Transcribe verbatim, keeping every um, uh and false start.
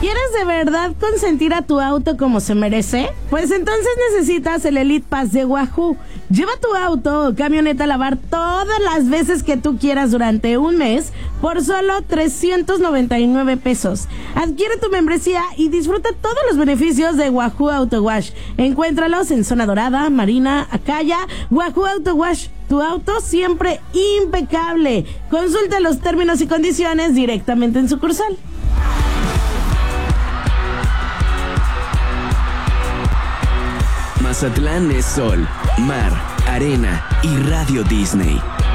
¿Quieres de verdad consentir a tu auto como se merece? Pues entonces necesitas el Elite Pass de Wahoo. Lleva tu auto o camioneta a lavar todas las veces que tú quieras durante un mes por solo trescientos noventa y nueve pesos. Adquiere tu membresía y disfruta todos los beneficios de Wahoo Auto Wash. Encuéntralos en Zona Dorada, Marina, Acaya. Wahoo Auto Wash, tu auto siempre impecable. Consulta los términos y condiciones directamente en sucursal. Mazatlán es sol, mar, arena y Radio Disney.